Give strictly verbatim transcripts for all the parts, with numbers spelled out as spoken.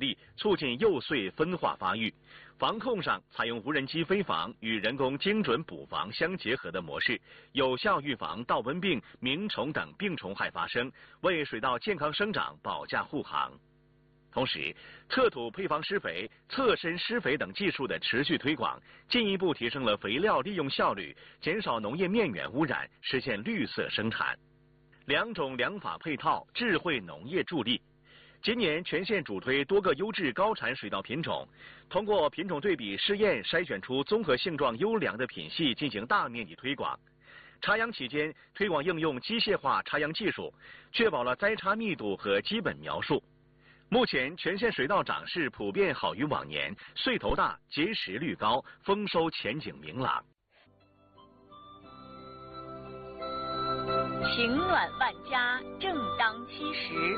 力，促进幼穗分化发育。防控上采用无人机飞防与人工精准捕防相结合的模式，有效预防稻瘟病、鸣虫等病虫害发生，为水稻健康生长保驾护航。同时，测土配方施肥、侧身施肥等技术的持续推广，进一步提升了肥料利用效率，减少农业面源污染，实现绿色生产。两种良法配套，智慧农业助力。今年全县主推多个优质高产水稻品种，通过品种对比试验筛选出综合性状优良的品系进行大面积推广。插秧期间推广应用机械化插秧技术，确保了栽插密度和基本描述。目前全县水稻长势普遍好于往年，穗头大、结实率高，丰收前景明朗。 情暖万家，正当其时。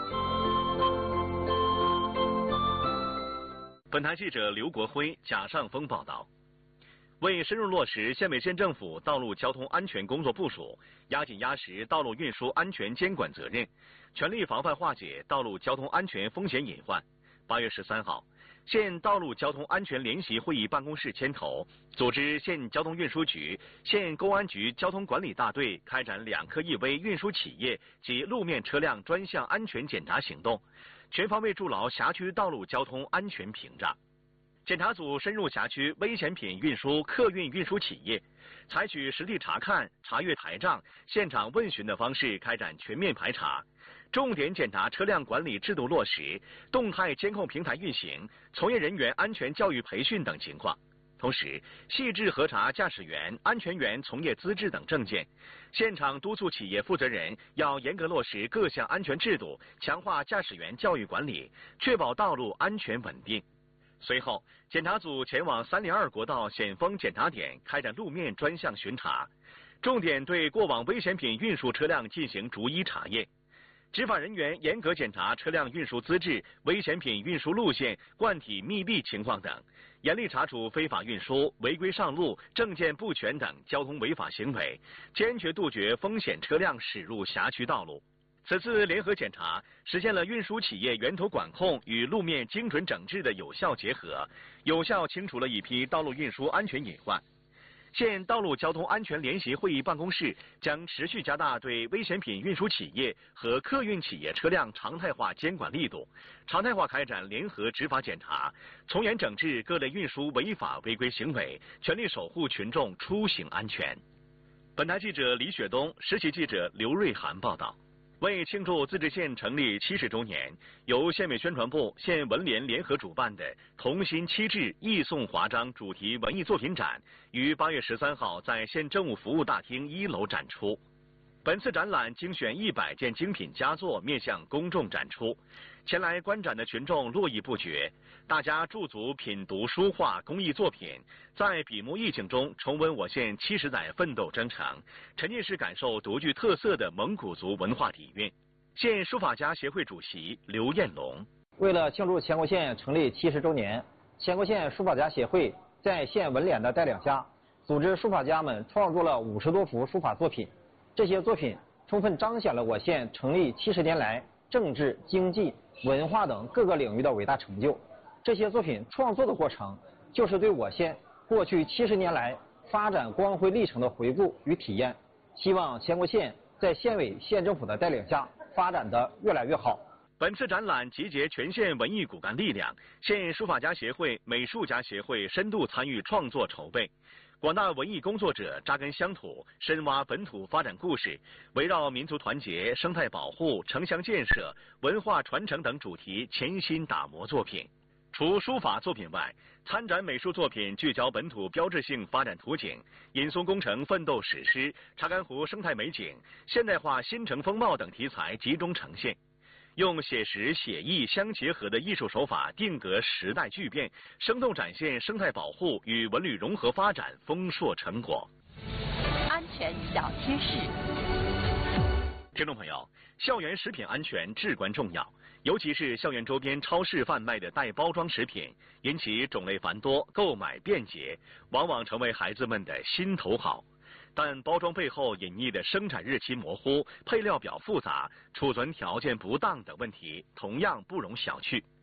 本台记者刘国辉、贾尚峰报道。为深入落实县委县政府道路交通安全工作部署，压紧压实道路运输安全监管责任，全力防范化解道路交通安全风险隐患。八月十三号，县道路交通安全联席会议办公室牵头，组织县交通运输局、县公安局交通管理大队开展两科一危运输企业及路面车辆专项安全检查行动，全方位筑牢辖区道路交通安全屏障。检查组深入辖区危险品运输客运运输企业，采取实地查看、查阅台账、现场问询的方式开展全面排查，重点检查车辆管理制度落实、动态监控平台运行、从业人员安全教育培训等情况。同时，细致核查驾驶员、安全员从业资质等证件，现场督促企业负责人要严格落实各项安全制度，强化驾驶员教育管理，确保道路安全稳定。随后，检查组前往三零二国道险峰检查点开展路面专项巡查，重点对过往危险品运输车辆进行逐一查验。执法人员严格检查车辆运输资质、危险品运输路线、罐体密闭情况等，严厉查处非法运输、违规上路、证件不全等交通违法行为，坚决杜绝风险车辆驶入辖区道路。此次联合检查实现了运输企业源头管控与路面精准整治的有效结合，有效清除了一批道路运输安全隐患。县道路交通安全联席会议办公室将持续加大对危险品运输企业和客运企业车辆常态化监管力度，常态化开展联合执法检查，从严整治各类运输违法违规行为，全力守护群众出行安全。本台记者李雪东、实习记者刘瑞涵报道。为庆祝自治县成立七十周年，由县委宣传部、县文联联合主办的“同心七志，义颂华章”主题文艺作品展于八月十三号在县政务服务大厅一楼展出。本次展览精选一百件精品佳作面向公众展出，前来观展的群众络绎不绝，大家驻足品读书画工艺作品，在笔墨意境中重温我县七十载奋斗征程，沉浸式感受独具特色的蒙古族文化底蕴。县书法家协会主席刘彦龙： 为了庆祝乾沟县成立七十周年，乾沟县书法家协会在县文联的带领下，组织书法家们创作了五十多幅书法作品。这些作品充分彰显了我县成立七十年来政治、经济、文化等各个领域的伟大成就。这些作品创作的过程，就是对我县过去七十年来发展光辉历程的回顾与体验。希望乾沟县在县委、县政府的带领下，发展得越来越好。 本次展览集结全县文艺骨干力量，县书法家协会、美术家协会深度参与创作筹备。广大文艺工作者扎根乡土，深挖本土发展故事，围绕民族团结、生态保护、城乡建设、文化传承等主题潜心打磨作品。除书法作品外，参展美术作品聚焦本土标志性发展图景、引松工程奋斗史诗、查干湖生态美景、现代化新城风貌等题材集中呈现。用写实写意相结合的艺术手法定格时代巨变，生动展现生态保护与文旅融合发展丰硕成果。 安全小贴士。 听众朋友，校园食品安全至关重要，尤其是校园周边超市贩卖的带包装食品，因其种类繁多、购买便捷，往往成为孩子们的心头好。但包装背后隐匿的生产日期模糊、配料表复杂、储存条件不当等问题，同样不容小觑。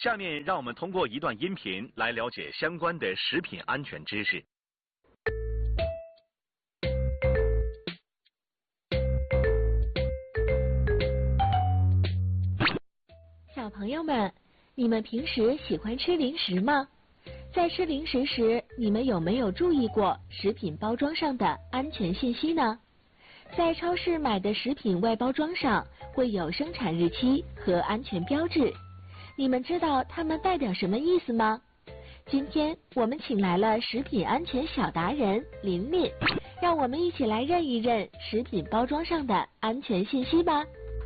下面让我们通过一段音频来了解相关的食品安全知识。 小朋友们，你们平时喜欢吃零食吗？在吃零食时，你们有没有注意过食品包装上的安全信息呢？在超市买的食品外包装上会有生产日期和安全标志，你们知道它们代表什么意思吗？今天我们请来了食品安全小达人琳琳，让我们一起来认一认食品包装上的安全信息吧。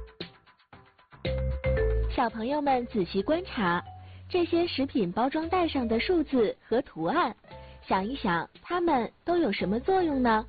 小朋友们仔细观察这些食品包装袋上的数字和图案，想一想它们都有什么作用呢？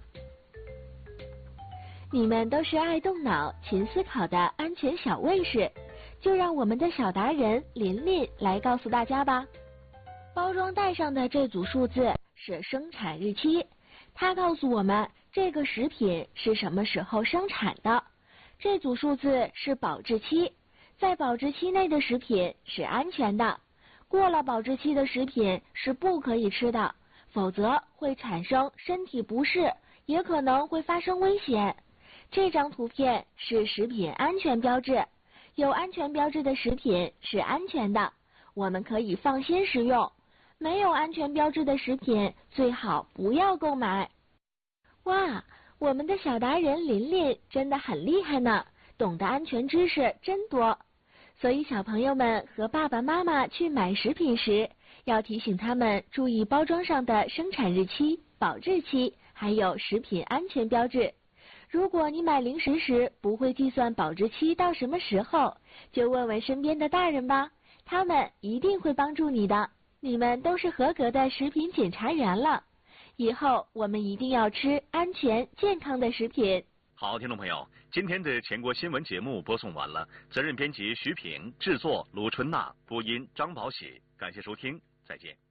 你们都是爱动脑、勤思考的安全小卫士，就让我们的小达人琳琳来告诉大家吧。包装袋上的这组数字是生产日期，它告诉我们这个食品是什么时候生产的。这组数字是保质期，在保质期内的食品是安全的，过了保质期的食品是不可以吃的，否则会产生身体不适，也可能会发生危险。这张图片是食品安全标志，有安全标志的食品是安全的，我们可以放心食用。没有安全标志的食品最好不要购买。哇，我们的小达人琳琳真的很厉害呢，懂得安全知识真多。所以小朋友们和爸爸妈妈去买食品时，要提醒他们注意包装上的生产日期、保质期，还有食品安全标志。如果你买零食时不会计算保质期到什么时候，就问问身边的大人吧，他们一定会帮助你的。你们都是合格的食品检查员了，以后我们一定要吃安全健康的食品。 好，听众朋友，今天的全国新闻节目播送完了，责任编辑徐平，制作卢春娜，播音张宝喜，感谢收听，再见。